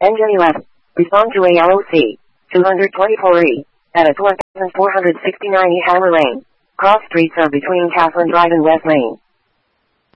Engine 11. Respond to ALOC. 224E. Edit 1469E Hammer Lane. Cross streets are between Catherine Drive and West Main.